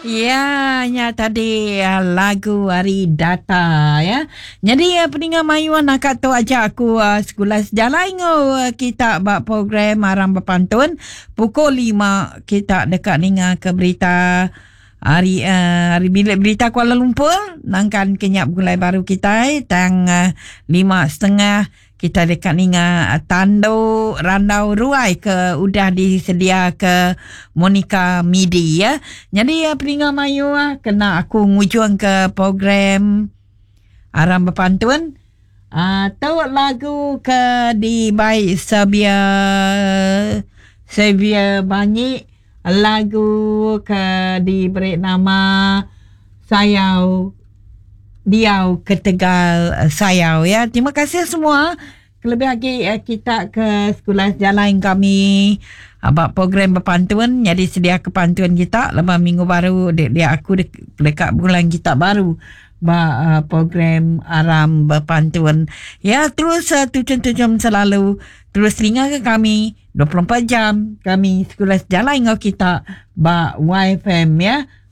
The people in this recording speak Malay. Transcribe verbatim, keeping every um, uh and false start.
Ya, nya tadi uh, lagu Hari Data ya. Jadi uh, pendengar mayuan nak kata ajak aku uh, sekolah sejalan uh, kita buat program Aram Berpantun pukul lima kita dekat dengar ke berita hari uh, hari bilik berita Kuala Lumpur nangkan kenyap gulai baru kita eh, tang uh, lima setengah kita dekat ninga tanduk randau ruai ke udah disedia ke Monica Midi ya. Jadi ya peningat mayu ah kena aku ngujung ke program Aram Berpantun. Ah uh, tahu lagu ke di baik Sabia Sabia banyak lagu ke diberi nama Sayau Diau ke Tegal Sayau ya. Terima kasih semua. Lebih lagi eh, kita ke sekolah jalan kami abang program berpantun. Jadi sedia ke pantun kita lepas minggu baru dia, dia aku dek, dekat bulan kita baru ba uh, program Aram Berpantun. Ya terus uh, tujuan-tujuan selalu terus dengar ke kami dua puluh empat jam kami sekolah jalan dengan kita ba Y F M ya.